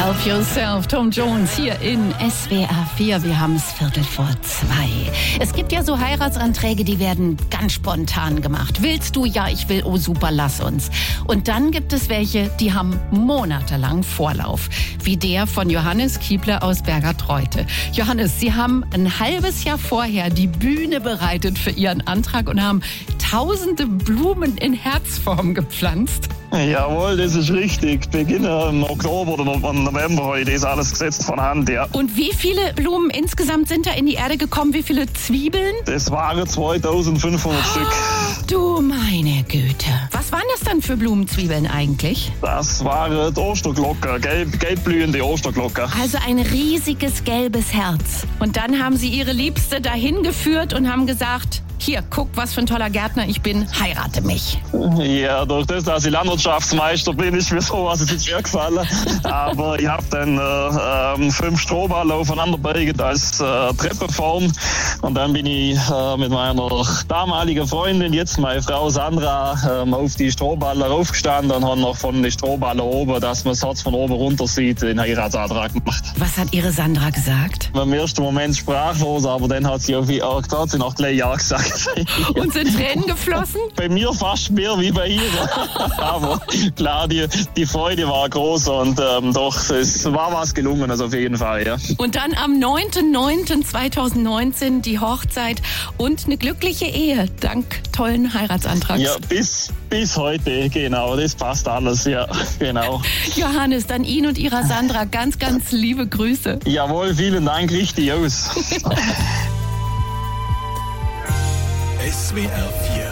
Help Yourself, Tom Jones hier in SWR 4. Wir haben es 2:15. Es gibt ja so Heiratsanträge, die werden ganz spontan gemacht. Willst du? Ja, ich will. Oh super, lass uns. Und dann gibt es welche, die haben monatelang Vorlauf. Wie der von Johannes Kiebler aus Berger-Treute. Johannes, Sie haben ein halbes Jahr vorher die Bühne bereitet für Ihren Antrag und haben tausende Blumen in Herzform gepflanzt. Jawohl, das ist richtig. Beginne im Oktober oder November habe ich das alles gesetzt von Hand, ja. Und wie viele Blumen insgesamt sind da in die Erde gekommen? Wie viele Zwiebeln? Das waren 2500 Stück. Du meine Güte. Was waren das dann für Blumenzwiebeln eigentlich? Das waren die Osterglocken, gelbblühende Osterglocken. Also ein riesiges gelbes Herz. Und dann haben Sie Ihre Liebste dahin geführt und haben gesagt, hier, guck, was für ein toller Gärtner ich bin, heirate mich. Ja, durch das, dass ich Landwirtschaftsmeister bin, ist mir sowas jetzt schwer gefallen. Aber ich habe dann 5 Strohballen aufeinander gelegt als Treppenform. Und dann bin ich mit meiner damaligen Freundin, jetzt meine Frau Sandra, auf die Strohballen raufgestanden und haben noch von den Strohballen oben, dass man das Herz von oben runter sieht, den Heiratsantrag gemacht. Was hat Ihre Sandra gesagt? Im ersten Moment sprachlos, aber dann hat sie noch gleich Ja gesagt. Und sind Tränen geflossen? Bei mir fast mehr wie bei ihr. Aber klar, die Freude war groß und doch, es war was gelungen, also auf jeden Fall, ja. Und dann am 9.9.2019 die Hochzeit und eine glückliche Ehe, dank tollen Heiratsantrags. Ja, bis heute, genau, das passt alles, ja, genau. Johannes, dann Ihnen und Ihrer Sandra ganz, ganz liebe Grüße. Jawohl, vielen Dank, richtig aus. SWR 4